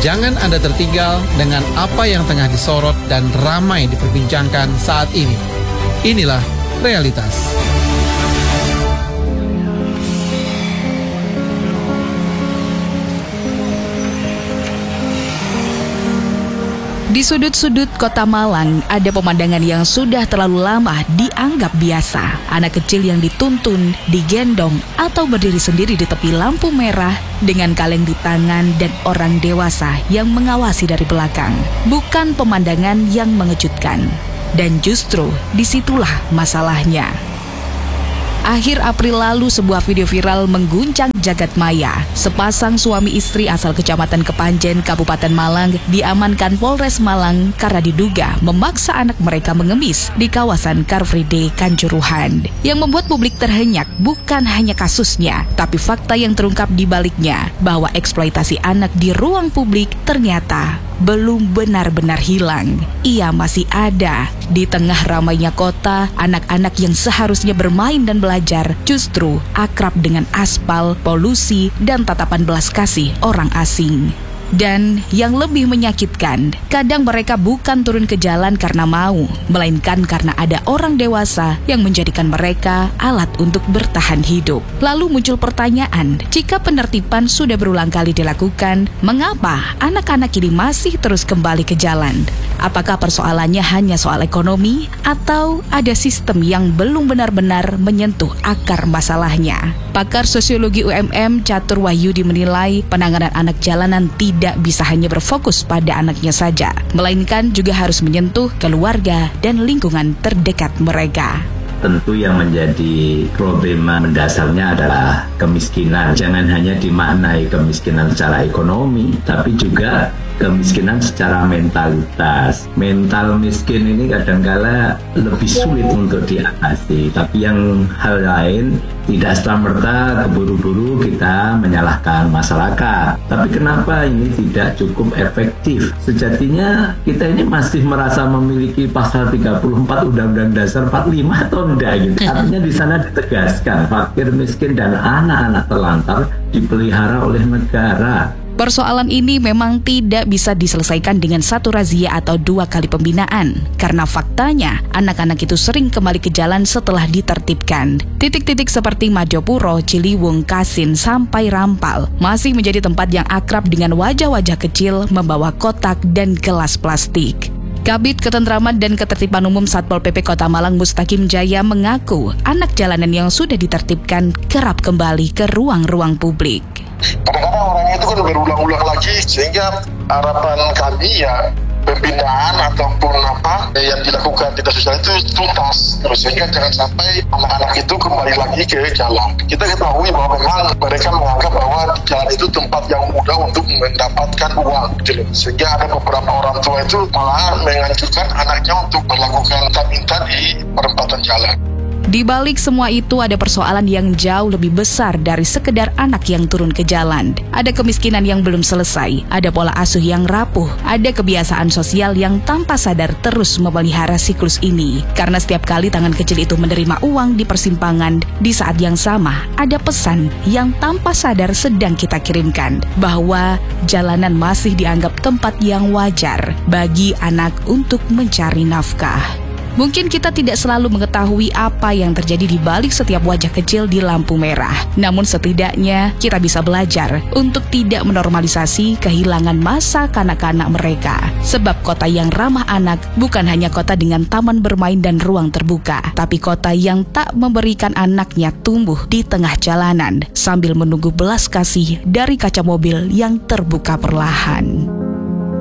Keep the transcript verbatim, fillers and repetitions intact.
Jangan Anda tertinggal dengan apa yang tengah disorot dan ramai diperbincangkan saat ini. Inilah realitas. Di sudut-sudut kota Malang, ada pemandangan yang sudah terlalu lama dianggap biasa. Anak kecil yang dituntun, digendong, atau berdiri sendiri di tepi lampu merah dengan kaleng di tangan dan orang dewasa yang mengawasi dari belakang. Bukan pemandangan yang mengejutkan. Dan justru disitulah masalahnya. Akhir April lalu, sebuah video viral mengguncang jagat maya. Sepasang suami istri asal Kecamatan Kepanjen, Kabupaten Malang diamankan Polres Malang karena diduga memaksa anak mereka mengemis di kawasan Car Free Day Kanjuruhan. Yang membuat publik terhenyak bukan hanya kasusnya, tapi fakta yang terungkap di baliknya, bahwa eksploitasi anak di ruang publik ternyata belum benar-benar hilang. Ia masih ada. Di tengah ramainya kota, anak-anak yang seharusnya bermain dan belajar justru akrab dengan aspal, polusi, dan tatapan belas kasih orang asing. Dan yang lebih menyakitkan, kadang mereka bukan turun ke jalan karena mau, melainkan karena ada orang dewasa yang menjadikan mereka alat untuk bertahan hidup. Lalu muncul pertanyaan, jika penertiban sudah berulang kali dilakukan, mengapa anak-anak ini masih terus kembali ke jalan? Apakah persoalannya hanya soal ekonomi, atau ada sistem yang belum benar-benar menyentuh akar masalahnya? Pakar sosiologi U M M Catur Wahyudi menilai penanganan anak jalanan tidak tidak bisa hanya berfokus pada anaknya saja, melainkan juga harus menyentuh keluarga dan lingkungan terdekat mereka. Tentu yang menjadi problema mendasarnya adalah kemiskinan. Jangan hanya dimaknai kemiskinan secara ekonomi, tapi juga kemiskinan secara mentalitas. Mental miskin ini kadangkala lebih sulit untuk diatasi, tapi yang hal lain tidak serta-merta keburu-buru kita menyalahkan masyarakat. Tapi kenapa ini tidak cukup efektif? Sejatinya kita ini masih merasa memiliki pasal tiga puluh empat Undang-Undang Dasar empat puluh lima atau enggak gitu. Artinya di sana ditegaskan fakir, miskin, dan anak-anak terlantar dipelihara oleh negara. Persoalan ini memang tidak bisa diselesaikan dengan satu razia atau dua kali pembinaan, karena faktanya anak-anak itu sering kembali ke jalan setelah ditertibkan. Titik-titik seperti Madiopuro, Ciliwung, Kasin, sampai Rampal masih menjadi tempat yang akrab dengan wajah-wajah kecil membawa kotak dan gelas plastik. Kabid Ketentraman dan Ketertiban Umum Satpol P P Kota Malang Mustaqim Jaya mengaku anak jalanan yang sudah ditertibkan kerap kembali ke ruang-ruang publik. Kadang-kadang orangnya itu kan berulang-ulang lagi, sehingga harapan kami ya pembinaan ataupun apa yang dilakukan di sosial itu tuntas, sehingga jangan sampai anak-anak itu kembali lagi ke jalan. Kita ketahui bahwa memang mereka menganggap bahwa jalan itu tempat yang mudah untuk mendapatkan uang, gitu. Sehingga ada beberapa orang tua itu malah menganjurkan anaknya untuk melakukan minta di perempatan jalan. Di balik semua itu ada persoalan yang jauh lebih besar dari sekedar anak yang turun ke jalan. Ada kemiskinan yang belum selesai, ada pola asuh yang rapuh, ada kebiasaan sosial yang tanpa sadar terus memelihara siklus ini. Karena setiap kali tangan kecil itu menerima uang di persimpangan, di saat yang sama ada pesan yang tanpa sadar sedang kita kirimkan, bahwa jalanan masih dianggap tempat yang wajar bagi anak untuk mencari nafkah. Mungkin kita tidak selalu mengetahui apa yang terjadi di balik setiap wajah kecil di lampu merah. Namun setidaknya kita bisa belajar untuk tidak menormalisasi kehilangan masa kanak-kanak mereka. Sebab kota yang ramah anak bukan hanya kota dengan taman bermain dan ruang terbuka, tapi kota yang tak memberikan anaknya tumbuh di tengah jalanan sambil menunggu belas kasih dari kaca mobil yang terbuka perlahan.